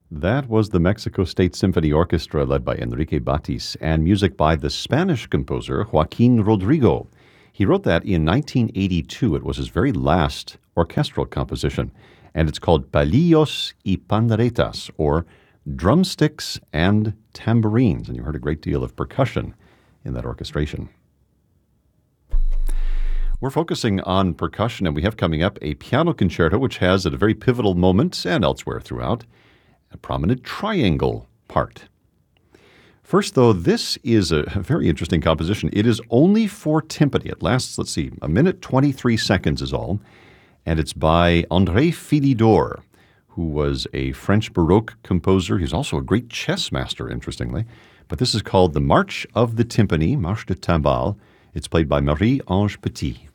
That was the Mexico State Symphony Orchestra led by Enrique Batis and music by the Spanish composer Joaquin Rodrigo. He wrote that in 1982. It was his very last orchestral composition, and it's called Palillos y Panderetas, or Drumsticks and Tambourines. And you heard a great deal of percussion in that orchestration. We're focusing on percussion, and we have coming up a piano concerto which has, at a very pivotal moment and elsewhere throughout, a prominent triangle part. First, though, this is a very interesting composition. It is only for timpani. It lasts, a minute 23 seconds is all, and it's by André Philidor, who was a French Baroque composer. He's also a great chess master, interestingly. But this is called the March of the Timpani, Marche de Timbales. It's played by Marie-Ange Petit.